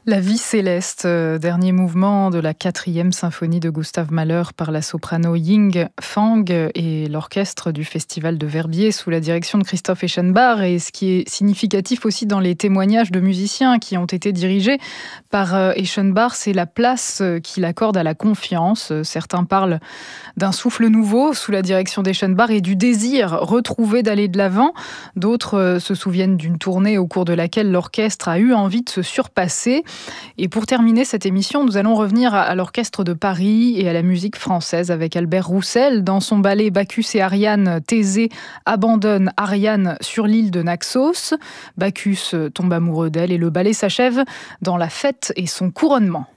La vie céleste, dernier mouvement de la 4e symphonie de Gustav Mahler par la soprano Ying Fang et l'orchestre du Festival de Verbier sous la direction de Christoph Eschenbach. Et ce qui est significatif aussi dans les témoignages de musiciens qui ont été dirigés par Eschenbach, c'est la place qu'il accorde à la confiance. Certains parlent d'un souffle nouveau sous la direction d'Eschenbach et du désir retrouvé d'aller de l'avant. D'autres se souviennent d'une tournée au cours de laquelle l'orchestre a eu envie de se surpasser. Et pour terminer cette émission, nous allons revenir à l'Orchestre de Paris et à la musique française avec Albert Roussel. Dans son ballet Bacchus et Ariane, Thésée abandonne Ariane sur l'île de Naxos. Bacchus tombe amoureux d'elle et le ballet s'achève dans la fête et son couronnement.